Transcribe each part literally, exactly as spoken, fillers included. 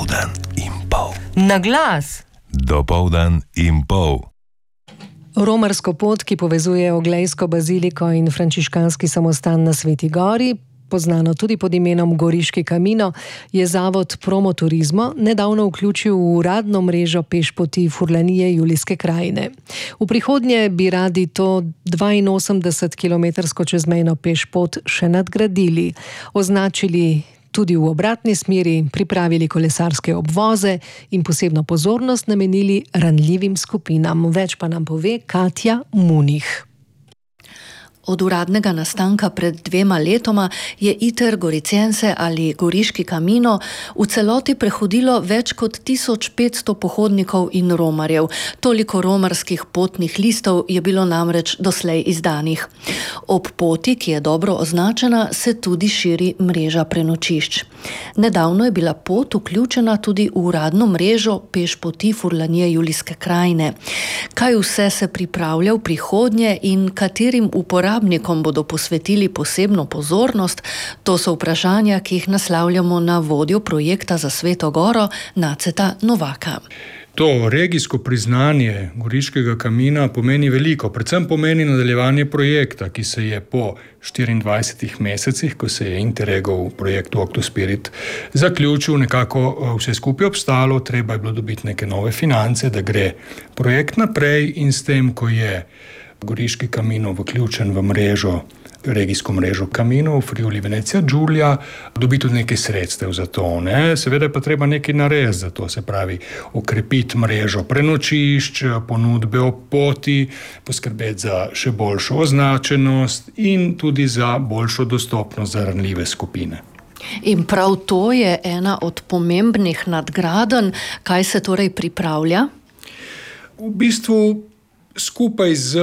Dopoldan in pol. Na glas. Dopoldan in pol. Romarsko pot, ki povezuje Oglejsko baziliko in frančiškanski samostan na Sveti Gori, poznano tudi pod imenom Goriški Camino, je Zavod Promoturizmo nedavno vključil v uradno mrežo pešpoti Furlanije Julijske krajine. V prihodnje bi radi to dvainosemdesetkilometrsko čezmejno pešpot še nadgradili, označili tudi v obratni smeri, pripravili kolesarske obvoze in posebno pozornost namenili ranljivim skupinam. Več pa nam pove Katja Munih. Od uradnega nastanka pred dvema letoma je Iter Goricense ali Goriški Camino v celoti prehodilo več kot tisoč petsto pohodnikov in romarjev. Toliko romarskih potnih listov je bilo namreč doslej izdanih. Ob poti, ki je dobro označena, se tudi širi mreža prenočišč. Nedavno je bila pot vključena tudi v uradno mrežo pešpoti Furlanije Julijske krajine. Kaj vse se pripravlja v prihodnje in katerim uporabnikom bodo posvetili posebno pozornost, to so vprašanja, ki jih naslavljamo na vodjo projekta za Sveto Goro, Naceta Novaka. To regijsko priznanje Goriškega Camina pomeni veliko, predvsem pomeni nadaljevanje projekta, ki se je po štiriindvajsetih mesecih, ko se je Interregov projekt Octo Spirit zaključil, nekako vse skupaj obstalo, treba je bilo dobiti neke nove finance, da gre projekt naprej, in s tem, ko je Goriški Camino vključen v mrežo, regijsko mrežo Camino, Friuli Venecija Giulia, dobi tudi nekaj sredstev za to. Ne? Seveda pa treba nekaj narediti za to, se pravi, okrepiti mrežo prenočišč, ponudbe o poti, poskrbeti za še boljšo označenost in tudi za boljšo dostopnost za ranljive skupine. In prav to je ena od pomembnih nadgradenj. Kaj se torej pripravlja? V bistvu skupaj z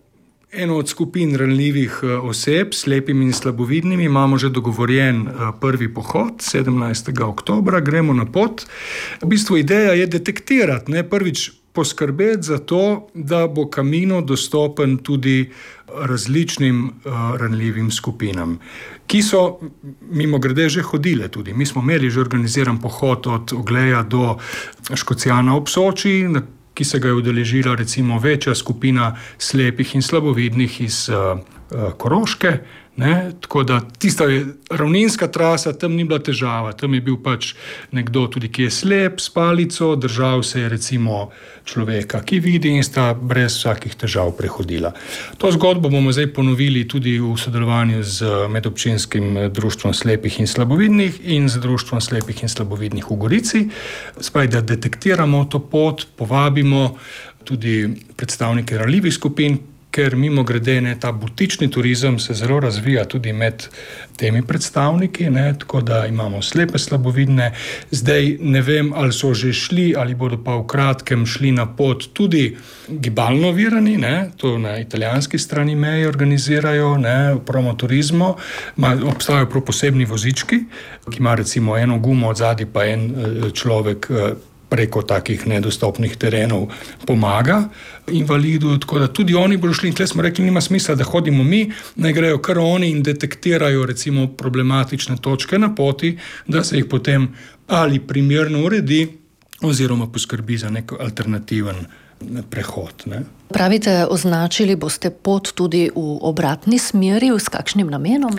eno od skupin ranljivih oseb, slepimi in slabovidnimi, imamo že dogovorjen prvi pohod, sedemnajstega oktobra, gremo na pot. V bistvu ideja je detektirati, ne, prvič poskrbeti za to, da bo Camino dostopen tudi različnim uh, ranljivim skupinam, ki so mimogrede že hodile tudi. Mi smo imeli že organiziran pohod od Ogleja do Škocijana ob Soči, ki se ga je udeležila recimo večja skupina slepih in slabovidnih iz uh, uh, Koroške. Ne? Tako da tista je ravninska trasa, tam ni bila težava. Tam je bil pač nekdo tudi, ki je slep, s palico, držal se je recimo človeka, ki vidi, in sta brez vsakih težav prehodila. To zgodbo bomo zdaj ponovili tudi v sodelovanju z medobčinskim društvom slepih in slabovidnih in z društvom slepih in slabovidnih v Gorici. Spaj, da detektiramo to pot, povabimo tudi predstavnike ranljivih skupin, ker mimo grede ne, ta butični turizem se zelo razvija tudi med temi predstavniki, ne, tako da imamo slepe, slabovidne. Zdaj ne vem, ali so že šli, ali bodo pa v kratkem šli na pot tudi gibalno ovirani, ne, to na italijanski strani meje organizirajo, ne, v promoturizmu. Obstajajo prav posebni vozički, ki ima recimo eno gumo odzadi, pa en človek preko takih nedostopnih terenov pomaga invalidu, tako da tudi oni bodo šli. In tle smo rekli, nima smisla, da hodimo mi, naj grejo kar oni in detektirajo recimo problematične točke na poti, da se jih potem ali primerno uredi oziroma poskrbi za nek alternativen prehod. Ne. Pravite, označili boste pot tudi v obratni smeri, s kakšnim namenom?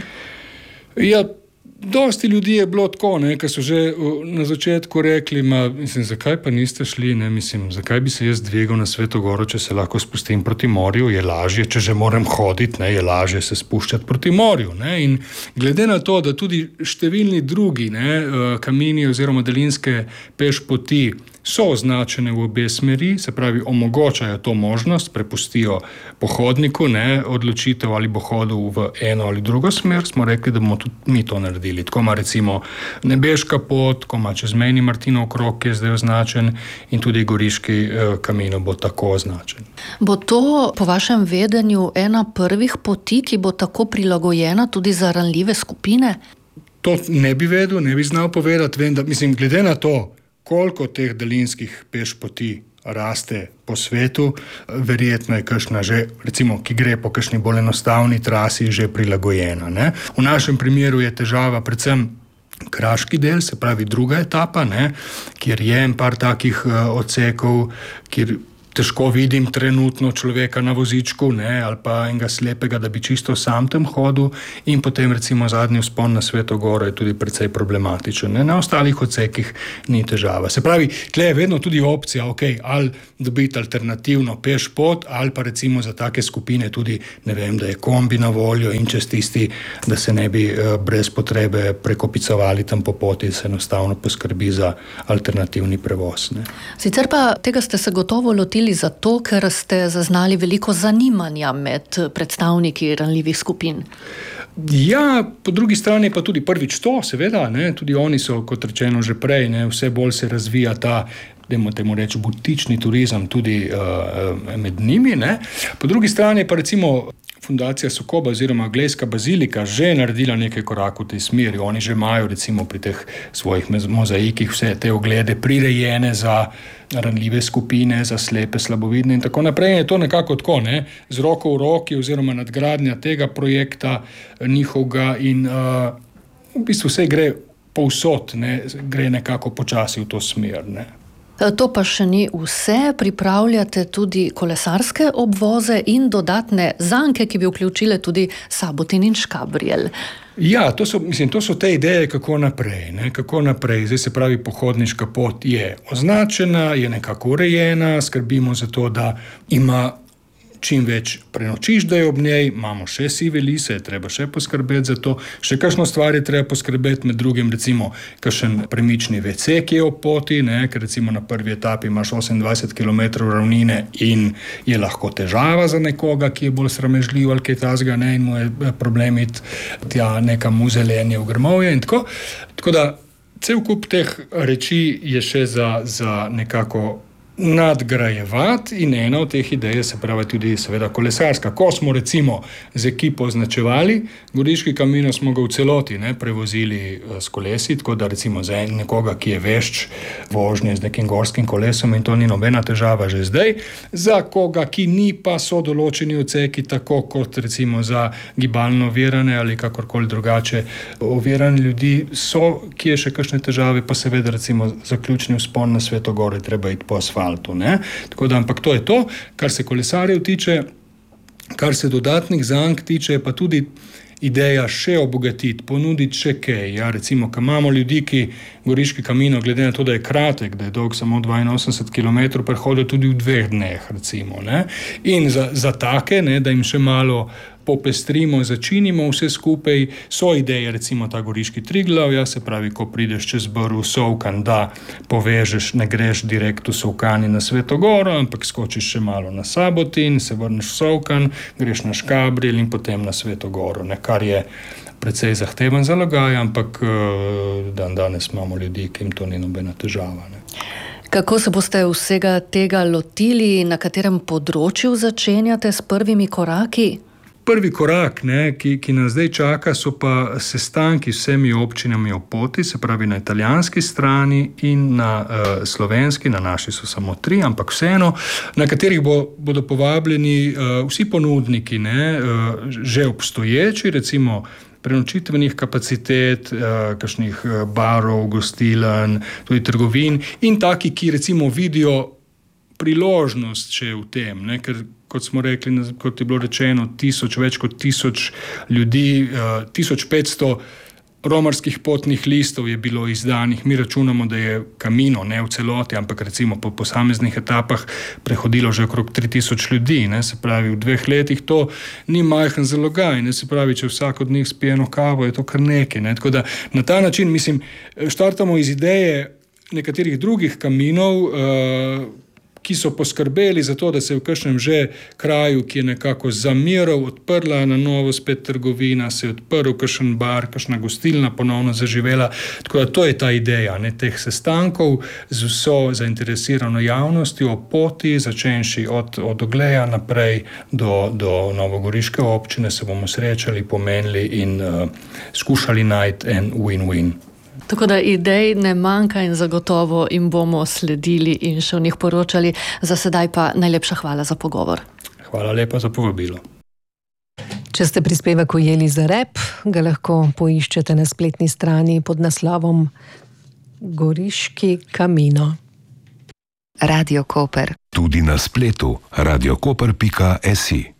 Ja, dosti ljudi je bilo tako, ne, ki so že na začetku rekli, ma, mislim, zakaj pa niste šli, ne, mislim, zakaj bi se jaz dvigal na Sveto Goro, če se lahko spustim proti morju, je lažje, če že moram hoditi, ne, je lažje se spuščati proti morju. Ne, in glede na to, da tudi številni drugi ne, kamini oziroma daljinske pešpoti so označene v obe smeri, se pravi, omogočajo to možnost, prepustijo pohodniku, ne, odločitev, ali bo hodil v eno ali drugo smer, smo rekli, da bomo tudi mi to naredili. Tako ima recimo Nebeška pot, ko ima čezmejni Martinov krog, ki je zdaj označen, in tudi Goriški Camino bo tako označen. Bo to po vašem vedenju ena prvih poti, ki bo tako prilagojena tudi za ranljive skupine? To ne bi vedel, ne bi znal povedati, vem, da, mislim, glede na to, koliko teh daljinskih pešpoti raste po svetu, verjetno je kakšna že, recimo, ki gre po kakšni bolj enostavni trasi, že prilagojena. Ne? V našem primeru je težava predvsem kraški del, se pravi druga etapa, ne, kjer je en par takih uh, odsekov, kjer težko vidim trenutno človeka na vozičku, ne, ali pa enega slepega, da bi čisto sam tam hodil, in potem recimo zadnji vzpon na Sveto Goro je tudi precej problematičen. Ne. Na ostalih odsekih ni težava. Se pravi, tle je vedno tudi opcija, ok, ali dobiti alternativno peš pot, ali pa recimo za take skupine tudi, ne vem, da je kombi na voljo in čez tisti, da se ne bi uh, brez potrebe prekopicovali tam po poti, se enostavno poskrbi za alternativni prevoz. Ne. Sicer pa tega ste se gotovo lotili zato, ker ste zaznali veliko zanimanja med predstavniki ranljivih skupin. Ja, po drugi strani pa tudi prvič to, seveda, ne, tudi oni so, kot rečeno že prej, ne, vse bolj se razvija ta, dajmo temu reči, butični turizem tudi uh, med njimi, ne. Po drugi strani pa recimo Fundacija Sokoba oziroma Glejska bazilika že naredila nekaj korakov v tej smeri. Oni že imajo recimo pri teh svojih mozaikih vse te oglede prirejene za ranljive skupine, za slepe, slabovidne in tako naprej. Je to nekako tako, ne, z roko v roki oziroma nadgradnja tega projekta njihovega in uh, v bistvu vse gre povsod, ne, gre nekako počasi v to smer, ne. To pa še ni vse, pripravljate tudi kolesarske obvoze in dodatne zanke, ki bi vključile tudi Sabotin in Škabrjel. Ja, to so, mislim, to so te ideje, kako naprej, ne, kako naprej. Zdaj se pravi, pohodniška pot je označena, je nekako urejena, skrbimo za to, da ima čim več prenočišč, da je ob njej, imamo še sive lise, je treba še poskrbeti za to, še kakšno stvar je treba poskrbeti, med drugim recimo kakšen premični ve ce, ki je ob poti, ne, ker recimo na prvi etapi imaš osemindvajset kilometrov ravnine in je lahko težava za nekoga, ki je bolj sramežljiv ali kaj takega, ne, in mu je problem iti tja nekam v zelenje, v grmovje in tako. Tako da cel kup teh reči je še za, za nekako nadgrajevati in ena od teh idej se pravi tudi seveda kolesarska. Ko smo recimo z ekipo označevali Goriški Camino, smo ga v celoti, ne, prevozili s kolesi, tako da recimo za nekoga, ki je vešč vožnje z nekim gorskim kolesom, in to ni nobena težava že zdaj. Za koga, ki ni, pa so določeni odseki tako kot recimo za gibalno ovirane ali kakorkoli drugače ovirane ljudi so, ki je še kakšne težave, pa seveda recimo zaključni vzpon na Sveto Goro treba iti po asfaltu. Ne? Tako da, ampak to je to, kar se kolesarjev tiče, kar se dodatnih zank tiče, pa tudi ideja še obogatiti, ponuditi še kaj. Ja, recimo, ko imamo ljudi, ki Goriški Camino, glede na to, da je kratek, da je dolg samo dvainosemdeset kilometrov, prehodijo tudi v dveh dneh, recimo. Ne? In za, za take, ne, da jim še malo popestrimo, začinimo vse skupaj, so ideje, recimo ta Goriški Triglav, ja, se pravi, ko prideš čez Brv v Sovkan, da povežeš, ne greš direkt v Sovkani na Sveto Goro, ampak skočiš še malo na Sabotin, se vrneš v Sovkan, greš na Škabrjel in potem na Sveto Goro, ne, kar je precej zahteven zalogaj, ampak dan danes imamo ljudi, ki jim to ni nobena težava. Ne. Kako se boste vsega tega lotili, na katerem področju začenjate s prvimi koraki? Prvi korak, ne, ki, ki nas zdaj čaka, so pa sestanki s vsemi občinami ob poti, se pravi na italijanski strani in na uh, slovenski, na naši so samo tri, ampak vseeno, na katerih bo, bodo povabljeni uh, vsi ponudniki, ne, uh, že obstoječi, recimo prenočitvenih kapacitet, uh, kakšnih barov, gostilen, tudi trgovin in taki, ki recimo vidijo priložnost še v tem, ne, ker kot smo rekli, kot je bilo rečeno, tisoč, več kot tisoč ljudi, tisoč petsto romarskih potnih listov je bilo izdanih. Mi računamo, da je Camino, ne v celoti, ampak recimo po posameznih etapah prehodilo že okrog tri tisoč ljudi. Ne, se pravi, v dveh letih to ni majhen zalogaj. Ne, se pravi, če vsak od njih spije eno kavo, je to kar nekaj. Ne, tako da na ta način, mislim, štartamo iz ideje nekaterih drugih kaminov, uh, ki so poskrbeli za to, da se v kakšnem že kraju, ki je nekako zamiral, odprla na novo spet trgovina, se je odprl kakšen bar, kakšna gostilna ponovno zaživela. Tako da to je ta ideja, ne, teh sestankov z vso zainteresirano javnostjo o poti, začenši od, od Ogleja naprej do, do novogoriške občine, se bomo srečali, pomenili in uh, skušali najti en win-win. Tako da idej ne manjka in zagotovo jim bomo sledili in še o njih poročali. Za sedaj pa najlepša hvala za pogovor. Hvala lepa za povabilo. Če ste prispevek ujeli za rep, ga lahko poiščete na spletni strani pod naslovom Goriški Camino. Radio Koper. Tudi na spletu radio koper pika si.